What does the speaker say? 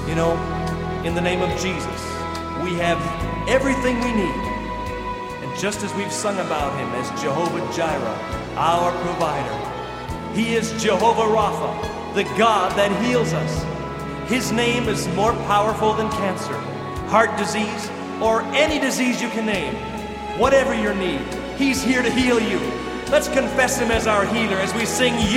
You know, in the name of Jesus, we have everything we need. And just as we've sung about him as Jehovah Jireh, our provider, he is Jehovah Rapha, the God that heals us. His name is more powerful than cancer, heart disease, or any disease you can name. Whatever your need, he's here to heal you. Let's confess him as our healer as we sing,